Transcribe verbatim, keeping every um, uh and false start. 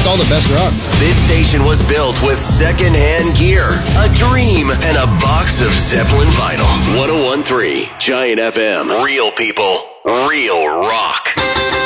all the best rock. This station was built with second-hand gear, a dream, and a box of Zeppelin vinyl. one oh one point three Giant F M. Real people, real rock.